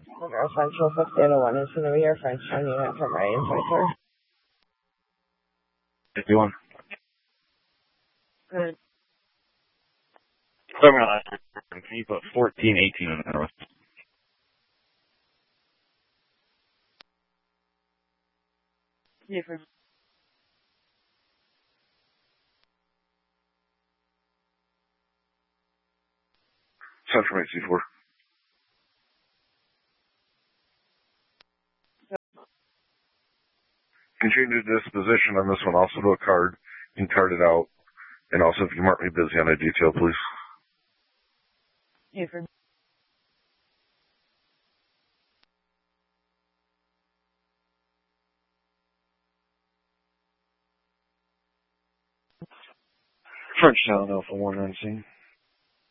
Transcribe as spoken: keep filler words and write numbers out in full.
Monroe Central, fifth data one is going to be your Frenchtown unit from Ryan Pfeiffer. fifty-one. Good. Sorry, my last one. Can you put fourteen eighteen in there? Different. Central eight C four. Continue to disposition on this one. Also do a card and card it out. And also, if you mark me busy on a detail, please. Different. Frenchtown Alpha one nineteen.